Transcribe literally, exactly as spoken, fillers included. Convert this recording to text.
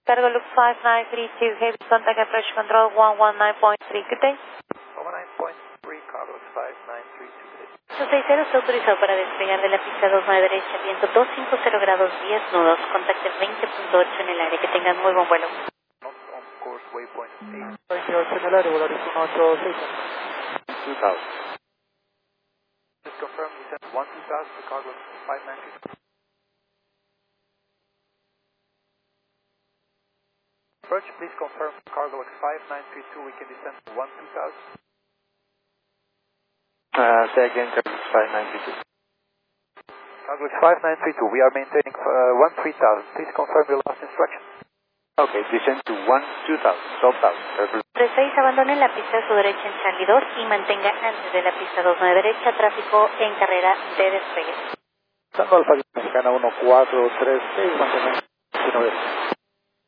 Cargo Loop five nine three two, heavy contact approach control one one nine point three, good day. one one nine point three, Cargo Loop five nine three two, good day. Su seis cero está autorizado para despegar de la pista dos nueve derecha, viento doscientos cincuenta grados diez nudos, contacto veinte punto ocho en el área, que tengan muy buen vuelo. On course, waypoint eight. veintiocho en el área, volar uno ocho seis. two thousand. Just confirm you sent one two thousand to Cargo Loop five nine three two. Approach, please confirm Cargo Loop five nine three two, we can descend to one two thousand. Uh, say again, Cargo five nine three two. Cargo Loop five nine three two, we are maintaining uh, one three thousand. Please confirm your last instruction. Okay, descend to one two thousand, twelve thousand. tres seis, abandone la pista de su derecha en Charlie dos y mantenga antes de la pista dos nueve derecha, tráfico en carrera de despegue. Tango Alfa Mexicana uno cuatro tres seis, mantener.